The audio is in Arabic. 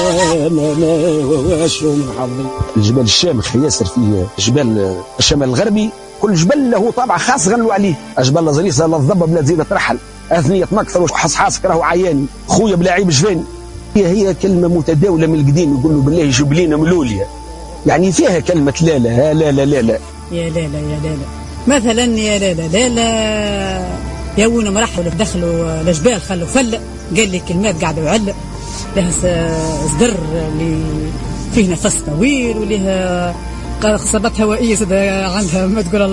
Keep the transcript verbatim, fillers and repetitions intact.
لا لا واش من حظي. الجبال الشامخ ياسر فيه جبال الشمال الغربي، كل جبل له طابع خاص غنوا عليه. جبل لزريسه للضبه بلا تزيد ترحل، اثنيه نكثر وحصحاصك راهو عياني، خويا بلاعيب جفاني. هي هي كلمه متداوله من القديم، يقولوا بالله جيب لينا ملوليه، يعني فيها كلمه لا لا لا لا لا لا يا لا لا يا لا لا مثلا يا لا لا لا لا يا وين مرحوا دخلوا الجبال خلوا فل، قال لي كلمات قاعده يعلق له صدر اللي فيه نفس طويل ولها خصبات هوائيه عندها ما تقول الله.